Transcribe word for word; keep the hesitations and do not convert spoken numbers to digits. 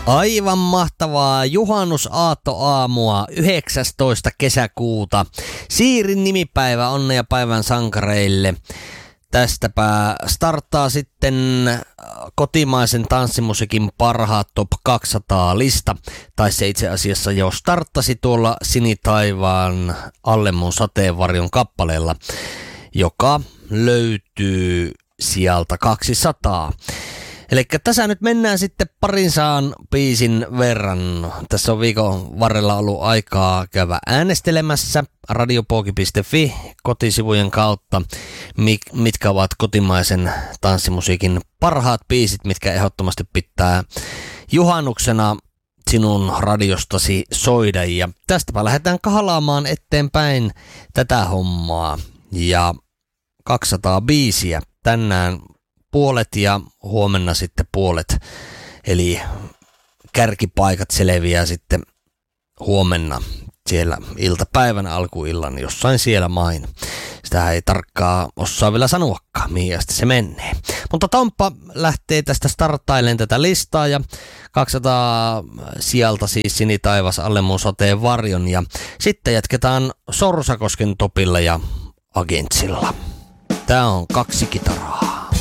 Aivan mahtavaa juhannusaattoaamua yhdeksästoista kesäkuuta. Siirin nimipäivä, onnea päivän sankareille. Tästäpä starttaa sitten kotimaisen tanssimusiikin parhaat top kaksisataa lista. Tai se itse asiassa jo starttasi tuolla Sinitaivaan alle mun sateenvarjon kappaleella, joka löytyy sieltä kaksisataa. Eli tässä nyt mennään sitten parin saan biisin verran. Tässä on viikon varrella ollut aikaa käydä äänestelemässä radiopoki piste fi kotisivujen kautta, mitkä ovat kotimaisen tanssimusiikin parhaat biisit, mitkä ehdottomasti pitää juhannuksena sinun radiostasi soida. Ja tästäpä lähdetään kahlaamaan eteenpäin tätä hommaa. Ja kaksisataa biisiä tänään puolet ja huomenna sitten puolet. Eli kärkipaikat selviää sitten huomenna siellä iltapäivän alkuillan jossain siellä main. Sitä ei tarkkaa osaa vielä sanoakaan, mihin asti se menee. Mutta Tomppa lähtee tästä starttailemaan tätä listaa ja kaksisataa sieltä siis Sinitaivas alle mun sateen varjon. Ja sitten jatketaan Sorsakosken topilla ja Agentsilla. Tää on kaksi kitaraa.